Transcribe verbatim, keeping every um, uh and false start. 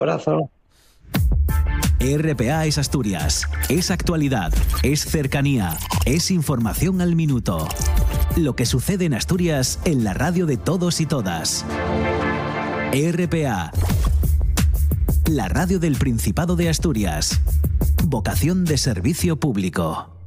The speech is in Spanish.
Abrazo. R P A es Asturias, es actualidad, es cercanía, es información al minuto. Lo que sucede en Asturias en la radio de todos y todas. R P A, la radio del Principado de Asturias. Vocación de servicio público.